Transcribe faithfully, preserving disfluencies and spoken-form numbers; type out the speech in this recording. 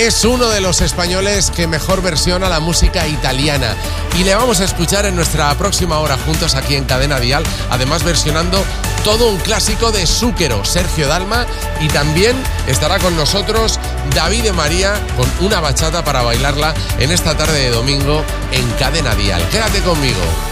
es uno de los españoles que mejor versiona la música italiana y le vamos a escuchar en nuestra próxima hora juntos aquí en Cadena Dial, además versionando todo un clásico de Zúquero, Sergio Dalma, y también estará con nosotros David de María con una bachata para bailarla en esta tarde de domingo en Cadena Dial. Quédate conmigo.